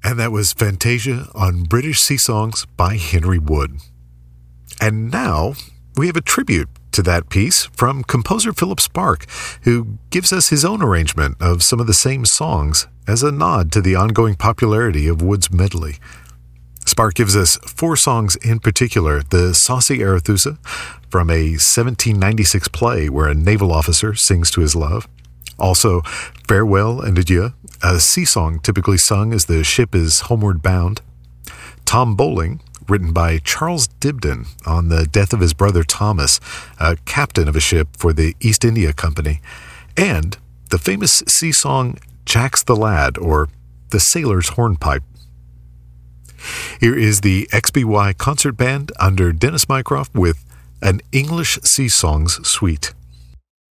And that was Fantasia on British Sea Songs by Henry Wood. And now we have a tribute to that piece from composer Philip Sparke, who gives us his own arrangement of some of the same songs as a nod to the ongoing popularity of Wood's medley. Sparke gives us 4 songs in particular: the Saucy Arethusa from a 1796 play where a naval officer sings to his love. Also, Farewell and Adieu, a sea song typically sung as the ship is homeward bound. Tom Bowling, written by Charles Dibdin on the death of his brother Thomas, a captain of a ship for the East India Company. And the famous sea song Jack's the Lad, or The Sailor's Hornpipe. Here is the XBY Concert Band under Dennis Mycroft with an English Sea Songs Suite.